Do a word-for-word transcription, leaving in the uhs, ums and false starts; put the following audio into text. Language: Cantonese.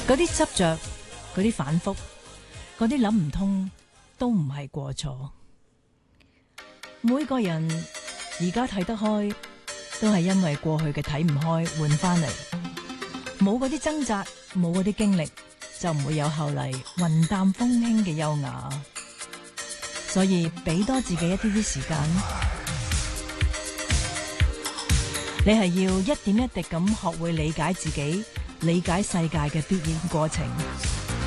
嗰啲執着，嗰啲反覆，嗰啲諗唔通，都唔係過錯。每個人而家睇得開，都係因為過去嘅睇唔開換翻嚟。冇嗰啲掙扎，冇嗰啲經歷，就唔會有後嚟雲淡風輕嘅優雅。所以俾多自己一啲啲時間，你係要一點一滴咁學會理解自己、理解世界嘅必然過程。